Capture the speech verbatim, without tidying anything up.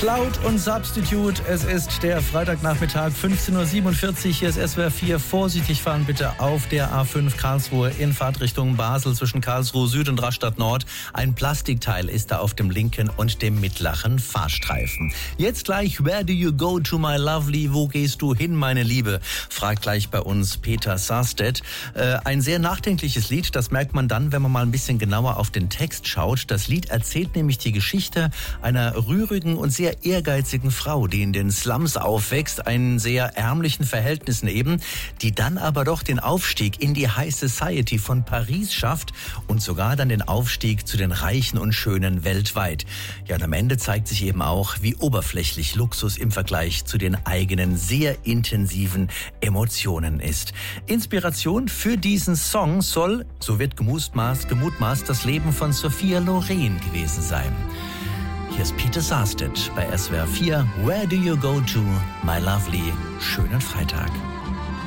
Cloud und Substitute. Es ist der Freitagnachmittag, fünfzehn Uhr siebenundvierzig. Hier ist S W R vier. Vorsichtig fahren bitte auf der A fünf Karlsruhe in Fahrtrichtung Basel zwischen Karlsruhe Süd und Rastatt Nord. Ein Plastikteil ist da auf dem linken und dem mittleren Fahrstreifen. Jetzt gleich, where do you go to my lovely? Wo gehst du hin, meine Liebe? Fragt gleich bei uns Peter Sarstedt. Äh, ein sehr nachdenkliches Lied, das merkt man dann, wenn man mal ein bisschen genauer auf den Text schaut. Das Lied erzählt nämlich die Geschichte einer rührigen und sehr ehrgeizigen Frau, die in den Slums aufwächst, in sehr ärmlichen Verhältnissen eben, die dann aber doch den Aufstieg in die High Society von Paris schafft und sogar dann den Aufstieg zu den Reichen und Schönen weltweit. Ja, und am Ende zeigt sich eben auch, wie oberflächlich Luxus im Vergleich zu den eigenen sehr intensiven Emotionen ist. Inspiration für diesen Song soll, so wird gemutmaßt, gemutmaßt das Leben von Sophia Loren gewesen sein. Hier ist Peter Sarstedt bei S W R vier. Where do you go to, my lovely? Schönen Freitag.